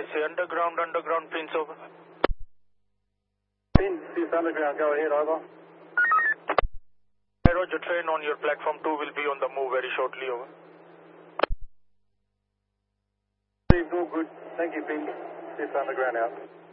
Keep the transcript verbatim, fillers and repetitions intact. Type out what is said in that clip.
say underground, underground, Prince, over. Prince, fifth underground, go ahead, over. Hey, Roger, train on your platform two will be on the move very shortly, over. All good. Thank you, Prince. Fifth underground out.